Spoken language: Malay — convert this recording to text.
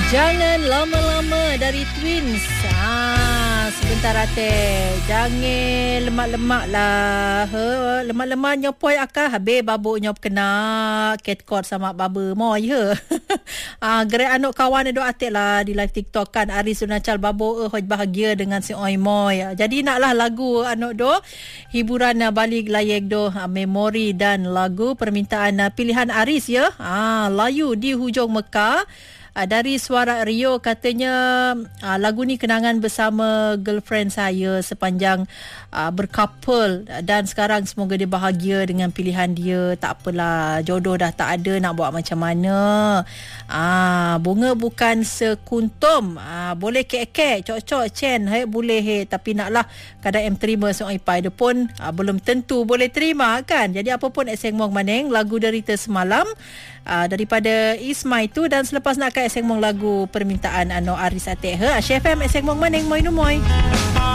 Jangan lama-lama dari Twins. Sebentar ate. Jangan lemak-lemak lah. Lemak-lemak nyopoi akal. Habis babuk nyop kena ketkot sama baba moy he. Gerak anak kawan ada atik lah di live TikTok kan. Aris Sunacal babuk hoj bahagia dengan si oi moy. Jadi naklah lagu anak do. Hiburan balik layek do. Memori dan lagu permintaan pilihan Aris ya. Layu di hujung Mekah. Dari suara Rio katanya lagu ni kenangan bersama girlfriend saya sepanjang berkapul dan sekarang semoga dia bahagia dengan pilihan dia. Tak apalah, jodoh dah tak ada, nak buat macam mana. Bunga bukan sekuntum. Boleh kek-kek, cok-cok, Chen, boleh tapi naklah kadang terima seorang ipai dia pun belum tentu boleh terima kan. Jadi apa pun eseng mong maneng lagu derita semalam daripada Ismai tu, dan selepas nak eseng mong lagu permintaan Aris Atik Chef FM eseng mong maneng moi no moi.